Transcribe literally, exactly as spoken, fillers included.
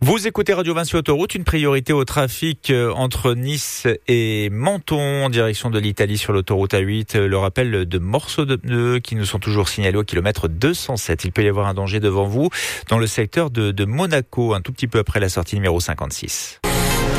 Vous écoutez Radio vingt sur Autoroute, une priorité au trafic entre Nice et Menton en direction de l'Italie sur l'autoroute A huit. Le rappel de morceaux de pneus qui nous sont toujours signalés au kilomètre deux cent sept. Il peut y avoir un danger devant vous dans le secteur de, de Monaco, un tout petit peu après la sortie numéro cinquante-six.